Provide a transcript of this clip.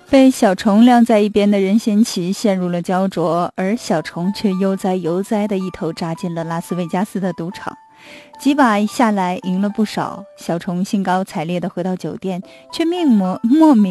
被小虫晾在一边的任贤齐陷入了焦灼，而小虫却悠哉悠哉地一头扎进了拉斯维加斯的赌场。几把下来赢了不少，小虫兴高采烈地回到酒店，却莫名